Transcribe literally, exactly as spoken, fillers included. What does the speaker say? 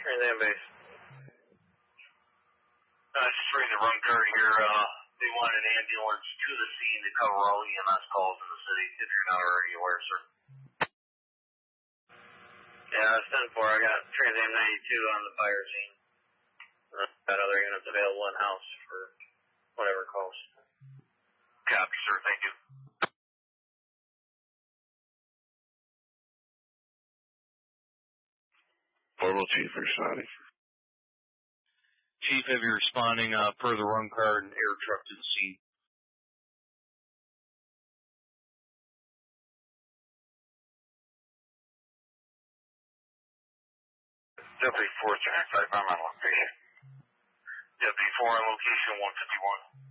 Transam base. Uh, just reading the run card here. Uh, they want an ambulance to the scene to cover all E M S calls in the city, if you're not already aware, sir. Yeah, it's ten four. I got Transam ninety-two on the fire scene. Uh, got other units available in-house for whatever calls. Copy, sir. Thank you. Formal Chief responding. Chief, have you responding uh, per the run card and air truck to the scene? Deputy four three five, I'm on location. Deputy four on location one fifty-one.